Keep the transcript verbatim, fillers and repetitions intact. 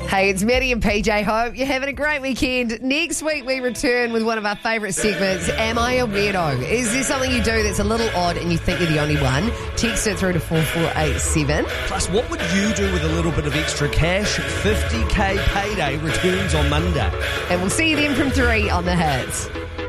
Hey, it's Maddie and P J. Hope you're having a great weekend. Next week we return with one of our favourite segments, Am I a Weirdo? Is there something you do that's a little odd and you think you're the only one? Text it through to four four eight seven. Plus, what would you do with a little bit of extra cash? fifty K payday returns on Monday. And we'll see you then from three on The Hits.